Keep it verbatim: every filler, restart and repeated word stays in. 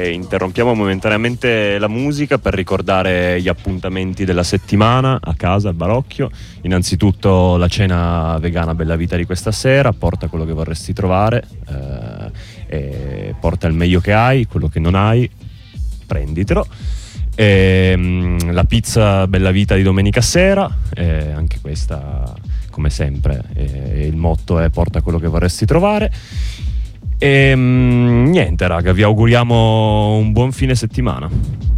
e interrompiamo momentaneamente la musica per ricordare gli appuntamenti della settimana a casa al Barocchio. Innanzitutto la cena vegana Bella Vita di questa sera, porta quello che vorresti trovare, eh, e porta il meglio che hai, quello che non hai prenditelo. E, mh, la pizza Bella Vita di domenica sera, e anche questa come sempre, e il motto è porta quello che vorresti trovare. E mh, niente raga, vi auguriamo un buon fine settimana.